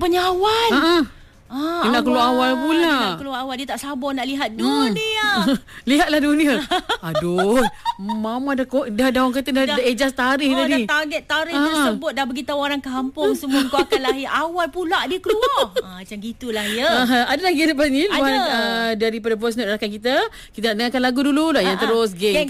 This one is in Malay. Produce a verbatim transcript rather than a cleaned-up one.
Penyawal. Ha. Ah, dia nak keluar awal pula. Dia nak keluar awal. Dia tak sabar nak lihat dunia. Hmm. Lihatlah dunia. Aduh, Mama dah dah, dah orang kata dah, dah, dah adjust tarikh oh, tadi. Dah target tarikh Ah. tersebut. Dah beritahu orang kampung semua kau akan lahir awal pula dia keluar. ah, macam gitulah ya. Ah, ada lagi lepas ni Ada. Uh, daripada voice note rakan kita. Kita nak dengarkan lagu dulu lah. Yang Ah, terus geng. Geng